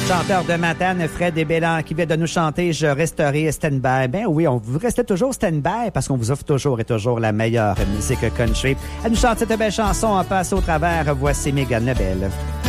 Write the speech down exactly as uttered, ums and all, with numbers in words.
Chanteur de Matane, Fred Bélan, qui vient de nous chanter « Je resterai stand-by ». Ben oui, on vous restez toujours stand-by parce qu'on vous offre toujours et toujours la meilleure musique country. Elle nous chante cette belle chanson en passe au travers. Voici Mégane Lebel.